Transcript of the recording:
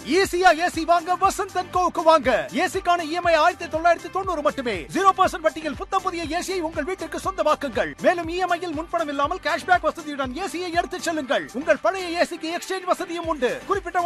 ஈஸியா ஏசி வாங்க வசந்த் அண்ட் கோவுக்கு வாங்க. ஏசிக்கான இஎம்ஐ 1990 மட்டுமே. 0% வட்டியில் புத்தம் புதிய ஏசியை உங்கள் வீட்டிற்கு சொந்தமாக்குங்கள். மேலும் இஎம்ஐயில் முன்பணம் இல்லாமல் கேஷ்பேக் வசதியுடன் ஏசியை எடுத்துச் செல்லுங்கள். உங்கள் பழைய ஏசிக்கு எக்ஸ்சேஞ்ச் வசதியும் உண்டு. குறிப்பிட்ட